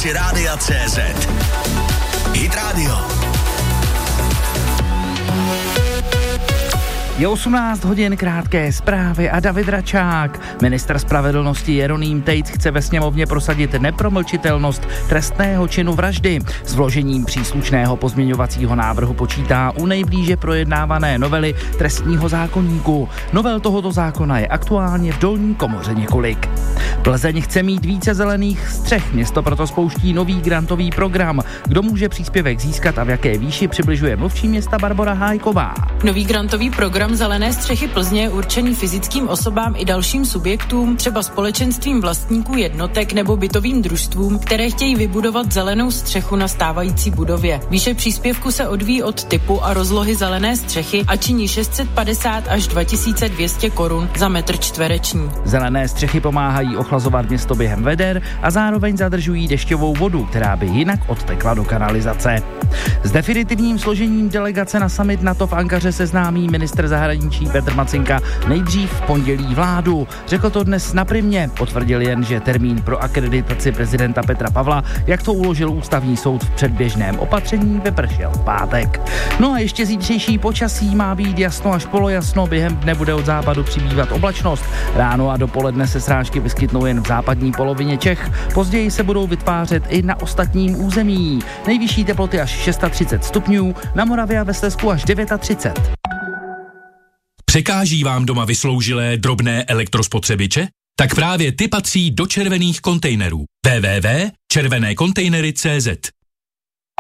aplikaci Rádia CZ. Hit Radio. Je 18 hodin, krátké zprávy a David Račák. Ministr spravedlnosti Jeroným Tejc chce ve sněmovně prosadit nepromlčitelnost trestného činu vraždy. S vložením příslušného pozměňovacího návrhu počítá u nejblíže projednávané novely trestního zákoníku. Novel tohoto zákona je aktuálně v dolní komoře několik. Plzeň chce mít více zelených střech, město proto spouští nový grantový program. Kdo může příspěvek získat a v jaké výši, přibližuje mluvčí města Barbora Hájková. Nový grantový program Zelené střechy Plzně je určený fyzickým osobám i dalším subjektům, třeba společenstvím vlastníků jednotek nebo bytovým družstvům, které chtějí vybudovat zelenou střechu na stávající budově. Výše příspěvku se odvíjí od typu a rozlohy zelené střechy a činí 650 až 2200 korun za metr čtvereční. Zelené střechy pomáhají ochlazovat město během veder a zároveň zadržují dešťovou vodu, která by jinak odtekla do kanalizace. S definitivním složením delegace na summit NATO v Ankaře seznámí ministr zahraničí Petr Macinka nejdřív v pondělí vládu. Řekl to dnes na Primě, potvrdil jen, že termín pro akreditaci prezidenta Petra Pavla, jak to uložil ústavní soud v předběžném opatření, vypršel v pátek. No a ještě zítřejší počasí, má být jasno až polojasno, během dne bude od západu přibývat oblačnost. Ráno a dopoledne se srážky vyskytnou jen v západní polovině Čech, později se budou vytvářet i na ostatním území. Nejvyšší teploty až 630 stupňů, na Moravě a ve Slezsku až 39. Překáží vám doma vysloužilé drobné elektrospotřebiče? Tak právě ty patří do červených kontejnerů. www.červenekontejnery.cz